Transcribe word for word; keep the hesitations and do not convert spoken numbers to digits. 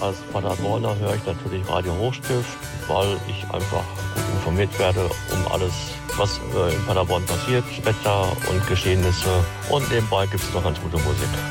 Als Paderborner höre ich natürlich Radio Hochstift, weil ich einfach gut informiert werde um alles, was in Paderborn passiert, Wetter und Geschehnisse. Und nebenbei gibt es noch ganz gute Musik.